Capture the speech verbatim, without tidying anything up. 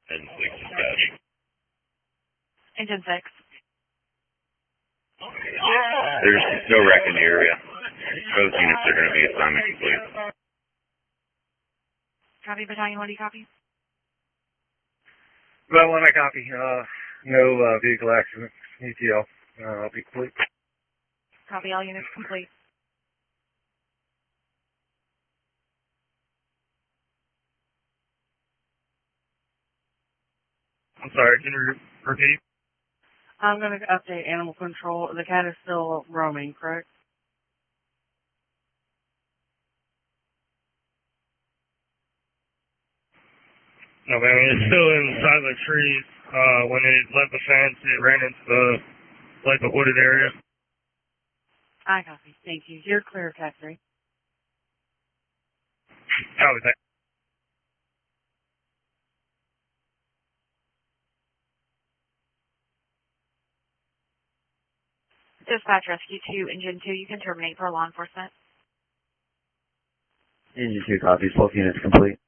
And six dispatch. Engine six. There's no wreck in the area. Both units are going to be assignment complete. Copy, battalion, what do you copy? Well, when I copy, uh, no uh, vehicle accidents, E T L. Uh, I'll be complete. Copy, all units complete. I'm sorry, can you repeat? I'm going to update animal control. The cat is still roaming, correct? No, man, it's still inside the trees. Uh, when it left the fence, it ran into the, like, the wooded area. I copy. Thank you. You're clear, cat three. Copy that. Dispatch Rescue two, Engine two, you can terminate for law enforcement. Engine two copies, both units complete.